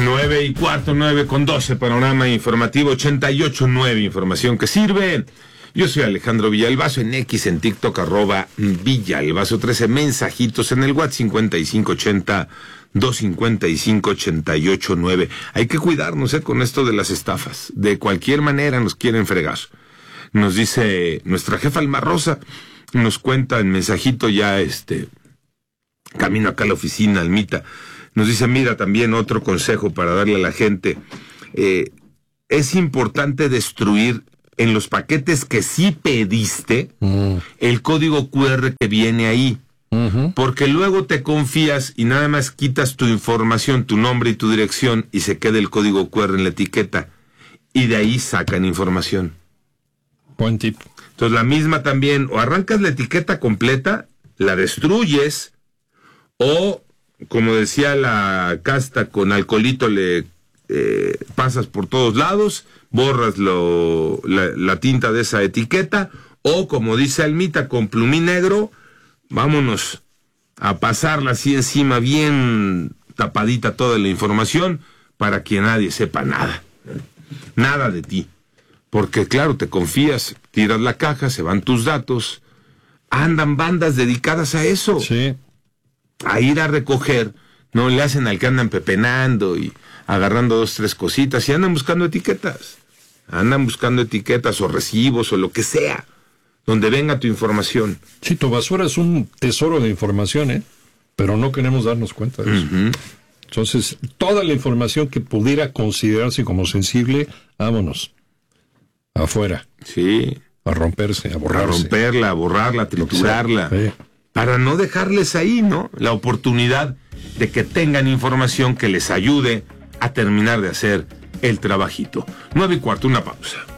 9:15, 9:12, panorama informativo 88.9, información que sirve. Yo soy Alejandro Villalbazo, en X, en TikTok, @Villalbazo 13, mensajitos en el WhatsApp 5580-255-889. Hay que cuidarnos, con esto de las estafas. De cualquier manera nos quieren fregar. Nos dice nuestra jefa Alma Rosa, nos cuenta en mensajito ya, camino acá a la oficina, Almita. Nos dice, mira, también otro consejo para darle a la gente. Es importante destruir en los paquetes que sí pediste el código QR que viene ahí. Porque luego te confías y nada más quitas tu información, tu nombre y tu dirección, y se queda el código QR en la etiqueta. Y de ahí sacan información. Buen tip. Entonces la misma también, o arrancas la etiqueta completa, la destruyes, o, como decía la casta, con alcoholito le pasas por todos lados, borras la tinta de esa etiqueta, o como dice Almita, con plumín negro, vámonos a pasarla así encima, bien tapadita toda la información, para que nadie sepa nada. Nada de ti. Porque claro, te confías, tiras la caja, se van tus datos, andan bandas dedicadas a eso. Sí. A ir a recoger, no le hacen al que andan pepenando y agarrando 2, 3 cositas y andan buscando etiquetas. Andan buscando etiquetas o recibos o lo que sea, donde venga tu información. Sí, tu basura es un tesoro de información, pero no queremos darnos cuenta de eso. Entonces, toda la información que pudiera considerarse como sensible, vámonos. Afuera. Sí. A romperse, a borrarse. A romperla, a borrarla, a triturarla. Sí. Para no dejarles ahí, ¿no? La oportunidad de que tengan información que les ayude a terminar de hacer el trabajito. 9:15, una pausa.